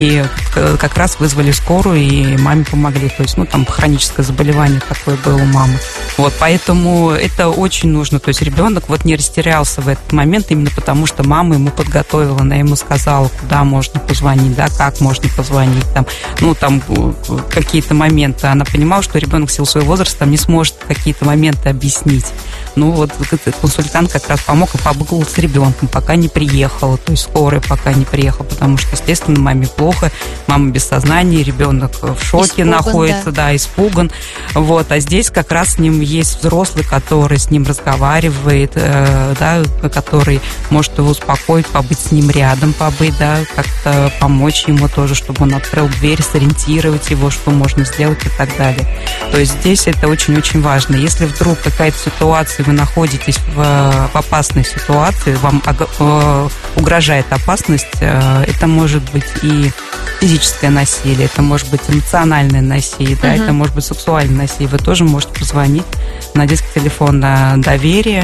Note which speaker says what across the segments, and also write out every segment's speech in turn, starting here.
Speaker 1: И как раз вызвали скорую, и маме помогли. То есть, там хроническое заболевание такое было у мамы. Вот, поэтому это очень нужно. То есть ребенок не растерялся в этот момент, именно потому что мама ему подготовила, она ему сказала, куда можно позвонить, да, как можно позвонить, какие-то моменты. Она понимала, что ребенок в силу своего возраста не сможет какие-то моменты объяснить. Консультант как раз помог и побыл с ребенком, пока не приехала, то есть скорая пока не приехала, потому что, естественно, маме плохо, мама без сознания, ребенок в шоке находится, да, испуган. Вот, а здесь как раз с ним есть взрослый, который с ним разговаривает, да, который может его успокоить, побыть с ним рядом, как-то помочь ему тоже, чтобы он открыл дверь, сориентировать его, что можно сделать и так далее. То есть здесь это очень-очень важно. Если вдруг какая-то ситуация, вы находитесь в опасной ситуации, вам угрожает опасность, это может быть и физическое насилие, это может быть эмоциональное насилие, да, это может быть сексуальное насилие. Вы тоже можете позвонить на детский телефон доверия,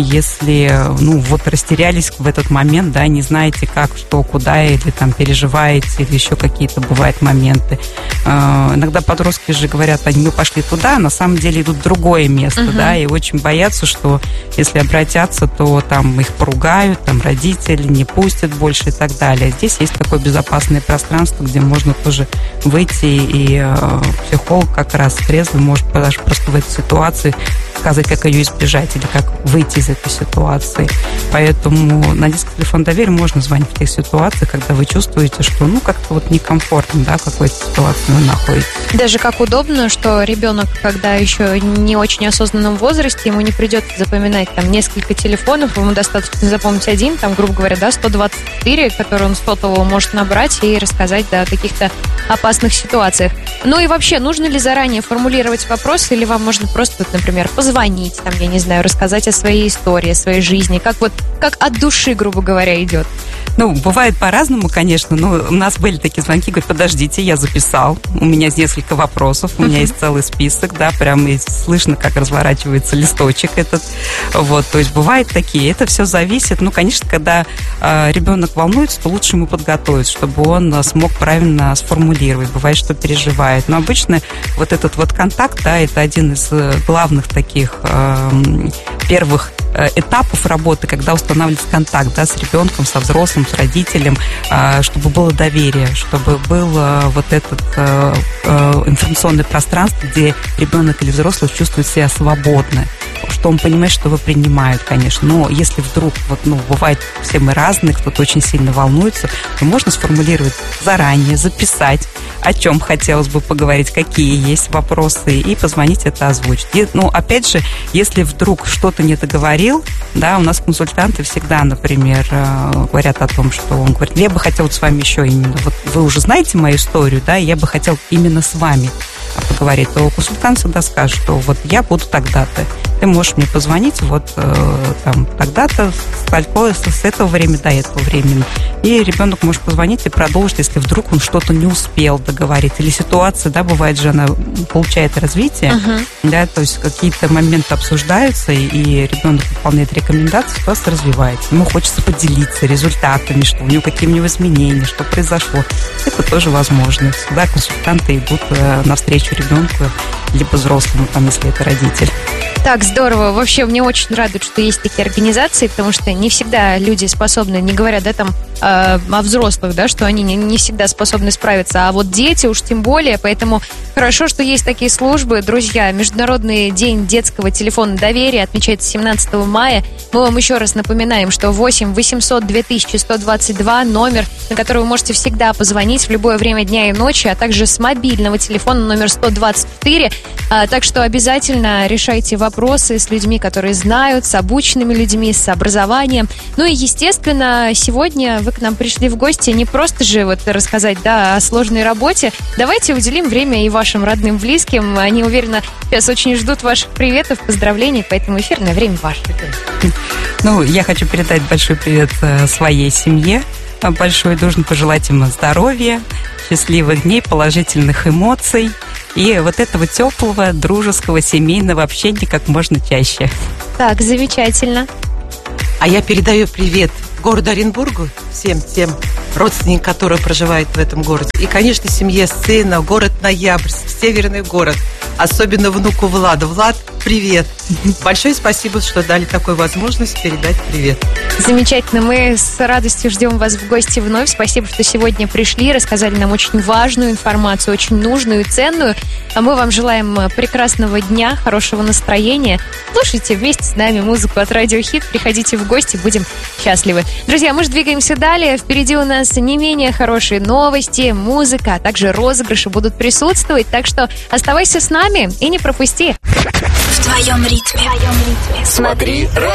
Speaker 1: если, растерялись в этот момент, да, не знаете как, что, куда, или переживаете, или еще какие-то бывают моменты. Иногда подростки же говорят, мы пошли туда, а на самом деле идут в другое место, да, и очень боятся, что если обратятся, то там их поругают, родители не пустят больше и так далее. Здесь есть такое безопасное пространство, где можно тоже выйти, и психолог как раз трезвый может даже просто в этой ситуации сказать, как ее избежать или как выйти из этой ситуации. Поэтому на детский телефон доверия можно звонить в тех ситуациях, когда вы чувствуете, что как-то некомфортно, да, в какой-то ситуации вы находитесь.
Speaker 2: Даже как удобно, что ребенок, когда еще не очень осознанном возрасте, ему не придется запоминать несколько телефонов, ему достаточно запомнить один, грубо говоря, 124, который он с сотового может набрать и рассказать, о каких-то опасных ситуациях. И вообще, нужно ли заранее формулировать вопросы, или вам можно просто, например, позвонить, рассказать о своей истории, о своей жизни, как от души, грубо говоря, идет?
Speaker 1: Бывает по-разному, конечно, но у нас были такие звонки, говорят, подождите, я записал, у меня есть несколько вопросов, у меня есть целый список, да, прям слышно, как разворачивается листочек этот, то есть бывают такие, это все зависит, конечно, когда ребенок волнуется, то лучше ему подготовить, чтобы он смог правильно сформулировать, бывает, что переживает, но обычно этот контакт, да, это один из главных таких первых этапов работы, когда устанавливается контакт, да, с ребенком, со взрослым, с родителем, чтобы было доверие, чтобы было информационное пространство, где ребенок или взрослый чувствует себя свободно, что он понимает, что его принимают, конечно. Но если вдруг, бывает, все мы разные, кто-то очень сильно волнуется, то можно сформулировать заранее, записать, о чем хотелось бы поговорить, какие есть вопросы, и позвонить, это озвучить. И, опять же, если вдруг что-то не договорил, да, у нас консультанты всегда, например, говорят о том, что он говорит, я бы хотел с вами еще именно, вы уже знаете мою историю, да, я бы хотел именно с вами поговорить, то консультант всегда скажет, что я буду тогда-то. Ты можешь мне позвонить тогда-то, с этого времени до этого времени. И ребенок может позвонить и продолжить, если вдруг он что-то не успел договорить. Или ситуация, да, бывает же, она получает развитие, да, то есть какие-то моменты обсуждаются, и ребенок выполняет рекомендации, ситуация развивается. Ему хочется поделиться результатами, что у него какие-нибудь изменения, что произошло. Это тоже возможно. Всегда консультанты идут навстречу ребенку, либо взрослому, если это родитель.
Speaker 2: Так, здорово. Вообще, мне очень радует, что есть такие организации, потому что не всегда люди способны, не говоря, о взрослых, да, что они не всегда способны справиться, а дети уж тем более, поэтому хорошо, что есть такие службы. Друзья, Международный день детского телефона доверия отмечается 17 мая. Мы вам еще раз напоминаем, что 8 800 2122 номер, на который вы можете всегда позвонить в любое время дня и ночи, а также с мобильного телефона номер 124. Так что обязательно решайте вопросы с людьми, которые знают, с обученными людьми, с образованием. И, естественно, сегодня вы к нам пришли в гости не просто же рассказать, да, о сложной работе. Давайте уделим время и вашим родным, близким. Они, уверена, сейчас очень ждут ваших приветов, поздравлений, поэтому эфирное время ваше.
Speaker 1: Я хочу передать большой привет своей семье. Большой, должен пожелать им здоровья, счастливых дней, положительных эмоций и этого теплого, дружеского, семейного общения как можно чаще.
Speaker 2: Так, замечательно.
Speaker 3: А я передаю привет городу Оренбургу, всем тем, родственник, который проживает в этом городе. И, конечно, семье сына, город Ноябрьск, северный город, особенно внуку Влада. Влад, привет! Большое спасибо, что дали такую возможность передать привет.
Speaker 2: Замечательно. Мы с радостью ждем вас в гости вновь. Спасибо, что сегодня пришли, рассказали нам очень важную информацию, очень нужную и ценную. А мы вам желаем прекрасного дня, хорошего настроения. Слушайте вместе с нами музыку от Радио Хит. Приходите в гости, будем счастливы. Друзья, мы же двигаемся далее. Впереди у нас не менее хорошие новости, музыка, а также розыгрыши будут присутствовать. Так что оставайся с нами и не пропусти.
Speaker 4: В твоем ритме. Смотри